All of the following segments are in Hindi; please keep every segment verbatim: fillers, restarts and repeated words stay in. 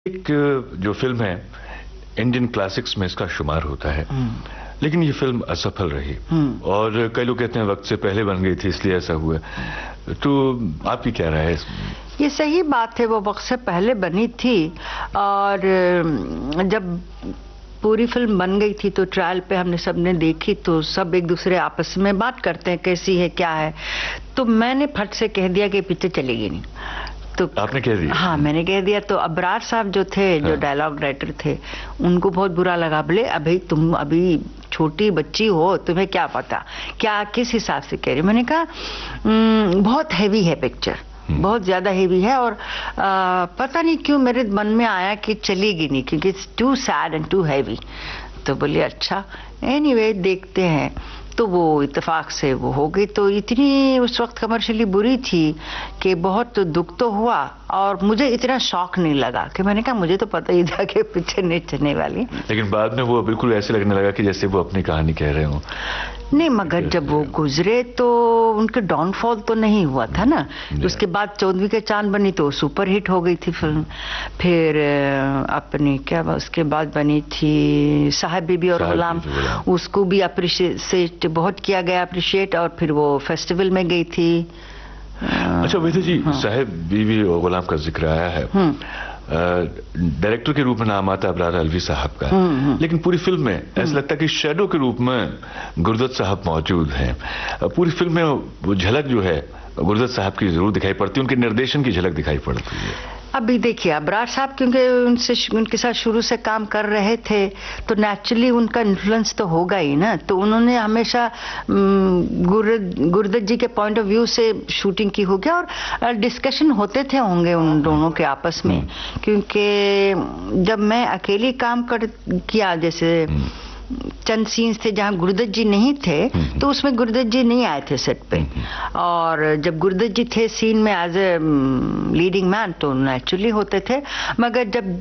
एक जो फिल्म है इंडियन क्लासिक्स में इसका शुमार होता है, लेकिन ये फिल्म असफल रही और कई लोग कहते हैं वक्त से पहले बन गई थी इसलिए ऐसा हुआ। तो आपकी क्या राय है इसमें? ये सही बात है, वो वक्त से पहले बनी थी और जब पूरी फिल्म बन गई थी तो ट्रायल पे हमने सबने देखी तो सब एक दूसरे आपस में बात करते हैं कैसी है क्या है। तो मैंने फट से कह दिया कि पिक्चर चलेगी नहीं। तो आपने कह दिया? हाँ, मैंने कह दिया। तो अबरार साहब जो थे, हाँ। जो डायलॉग राइटर थे, उनको बहुत बुरा लगा। बोले अभी तुम अभी छोटी बच्ची हो, तुम्हें क्या पता, क्या किस हिसाब से कह रही। मैंने कहा बहुत हैवी है पिक्चर, बहुत ज्यादा हेवी है और आ, पता नहीं क्यों मेरे मन में आया कि चलेगी नहीं क्योंकि it's to sad and to heavy. तो बोले अच्छा एनीवे देखते हैं। तो वो इत्तेफाक से वो हो गई। तो इतनी उस वक्त कमर्शियली बुरी थी कि बहुत दुख तो हुआ और मुझे इतना शौक नहीं लगा कि मैंने कहा मुझे तो पता ही था कि पिक्चर नहीं चलने वाली। लेकिन बाद में वो बिल्कुल ऐसे लगने लगा कि जैसे वो अपनी कहानी कह रहे हो। नहीं, मगर जब वो गुजरे तो उनके डाउनफॉल तो नहीं हुआ था ना। उसके बाद चौदहवीं के चांद बनी तो सुपर हिट हो गई थी फिल्म। फिर अपनी क्या उसके बाद बनी थी साहब बीबी और गुलाम, उसको भी अप्रिशिएट बहुत किया गया अप्रिशिएट और फिर वो फेस्टिवल में गई थी। अच्छा वैद्य जी, हाँ। साहब बीबी और गुलाम का जिक्र आया है, डायरेक्टर के रूप में नाम आता है अबरार अलवी साहब का, लेकिन पूरी फिल्म में ऐसा लगता है कि शैडो के रूप में गुरदत साहब मौजूद हैं। पूरी फिल्म में वो झलक जो है गुरदत साहब की जरूर दिखाई पड़ती है, उनके निर्देशन की झलक दिखाई पड़ती है। अभी देखिए अबरार साहब क्योंकि उनसे उनके साथ शुरू से काम कर रहे थे तो नेचुरली उनका इन्फ्लुएंस तो होगा ही ना। तो उन्होंने हमेशा गुरदत जी के पॉइंट ऑफ व्यू से शूटिंग की होगी और डिस्कशन होते थे होंगे उन दोनों के आपस में। क्योंकि जब मैं अकेली काम कर किया, जैसे चंद सीन्स थे जहां गुरदत जी नहीं थे तो उसमें गुरदत जी नहीं आए थे सेट पे, और जब गुरदत जी थे सीन में एज ए लीडिंग मैन तो नेचुरली होते थे। मगर जब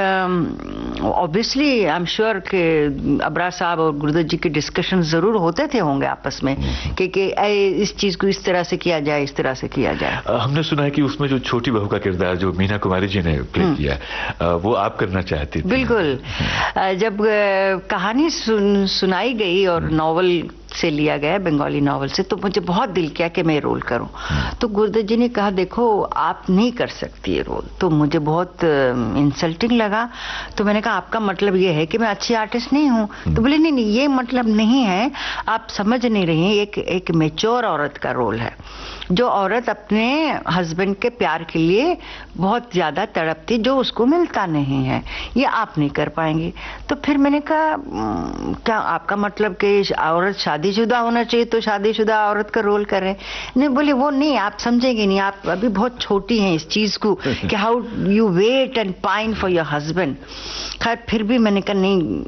ऑब्वियसली आई एम श्योर कि अबरार साहब और गुरदत जी के डिस्कशन जरूर होते थे होंगे आपस में कि, कि इस चीज को इस तरह से किया जाए, इस तरह से किया जाए। हमने सुना है कि उसमें जो छोटी बहू का किरदार जो मीना कुमारी जी ने प्ले किया वो आप करना चाहती थी। बिल्कुल। जब कहानी सुन, सुनाई गई और नॉवल से लिया गया, बंगाली नॉवल से, तो मुझे बहुत दिल किया कि मैं रोल करूं। तो गुरदत जी ने कहा देखो आप नहीं कर सकती ये रोल। तो मुझे बहुत इंसल्टिंग लगा। तो मैंने कहा आपका मतलब ये है कि मैं अच्छी आर्टिस्ट नहीं हूं? तो बोले नहीं नहीं ये मतलब नहीं है, आप समझ नहीं रही हैं, एक एक मैच्योर औरत का रोल है, जो औरत अपने हस्बैंड के प्यार के लिए बहुत ज्यादा तड़पती, जो उसको मिलता नहीं है, ये आप नहीं कर पाएंगी। तो फिर मैंने कहा क्या आपका मतलब कि औरत शादीशुदा होना चाहिए तो शादीशुदा औरत का रोल कर रहे हैं? नहीं, बोले वो नहीं, आप समझेंगे नहीं, आप अभी बहुत छोटी हैं इस चीज को कि how you wait and pine for your husband. खैर फिर भी मैंने कहा नहीं,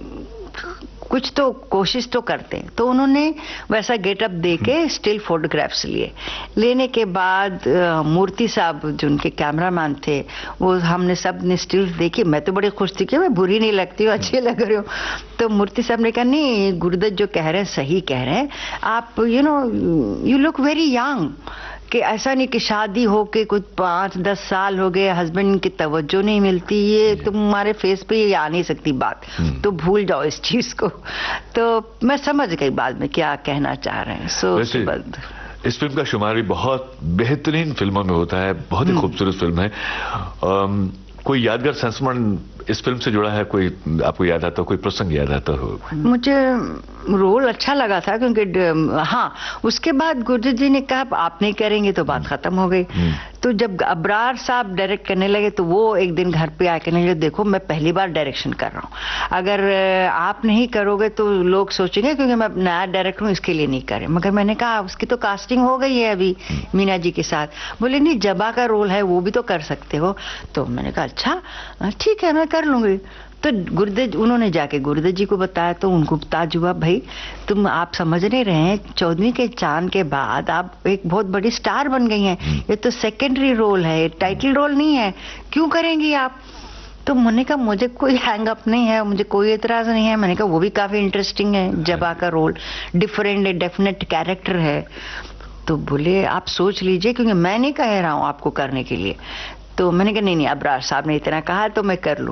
कुछ तो कोशिश तो करते हैं। तो उन्होंने वैसा गेटअप दे के स्टिल फोटोग्राफ्स लिए। लेने के बाद मूर्ति साहब जो उनके कैमरामैन थे, वो हमने सब ने स्टिल्स देखी। मैं तो बड़ी खुश थी कि मैं बुरी नहीं लगती हूँ, अच्छी लग रही हूँ। तो मूर्ति साहब ने कहा नहीं गुरदत जो कह रहे हैं सही कह रहे हैं आप, you know you look very young, कि ऐसा नहीं कि शादी हो के कुछ पाँच दस साल हो गए हस्बैंड की तवज्जो नहीं मिलती, ये तुम्हारे फेस पे ये आ नहीं सकती बात, तो भूल जाओ इस चीज को। तो मैं समझ गई बाद में क्या कहना चाह रहे हैं। सो इस फिल्म का शुमार भी बहुत बेहतरीन फिल्मों में होता है, बहुत ही खूबसूरत फिल्म है। आम, कोई यादगार संस्मरण इस फिल्म से जुड़ा है, कोई आपको याद आता हो, कोई प्रसंग याद आता हो? मुझे रोल अच्छा लगा था क्योंकि हाँ, उसके बाद गुरदत जी ने कहा आप नहीं करेंगे तो बात खत्म हो गई। तो जब अबरार साहब डायरेक्ट करने लगे तो वो एक दिन घर पे आके लगे देखो मैं पहली बार डायरेक्शन कर रहा हूँ, अगर आप नहीं करोगे तो लोग सोचेंगे क्योंकि मैं नया डायरेक्टर हूँ इसके लिए नहीं करे। मगर मैंने कहा उसकी तो कास्टिंग हो गई है अभी मीना जी के साथ। बोले नहीं जबा का रोल है वो भी तो कर सकते हो। तो मैंने कहा अच्छा ठीक है मैं कर लूंगी। तो गुरदत उन्होंने जाके गुरदत जी को बताया तो उनको ताजुब हुआ, भाई तुम आप समझ नहीं रहे हैं चौदहवीं के चांद के बाद आप एक बहुत बड़ी स्टार बन गई हैं, ये तो सेकेंडरी रोल है, टाइटल रोल नहीं है, क्यों करेंगी आप? तो मैंने कहा मुझे कोई हैंग अप नहीं है, मुझे कोई एतराज नहीं है। मैंने कहा वो भी काफी इंटरेस्टिंग है, जबा का रोल डिफरेंट डेफिनेट कैरेक्टर है। तो बोले आप सोच लीजिए क्योंकि मैं नहीं कह रहा हूँ आपको करने के लिए। तो मैंने कहा नहीं नहीं अबरार साहब ने इतना कहा तो मैं कर लूँ।